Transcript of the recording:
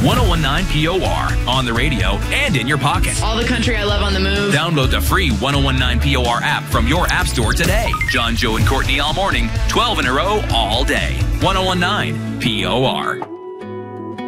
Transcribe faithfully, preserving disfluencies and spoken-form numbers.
ten nineteen P O R on the radio and in your pocket. All the country I love on the move. Download the free ten nineteen P O R app from your app store today. John, Joe, and Courtney all morning, twelve in a row all day. ten nineteen P O R.